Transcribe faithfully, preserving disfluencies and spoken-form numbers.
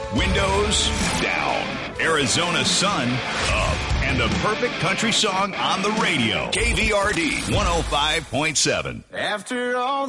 Windows down. Arizona sun up. And the perfect country song on the radio. K V R D one oh five point seven. After all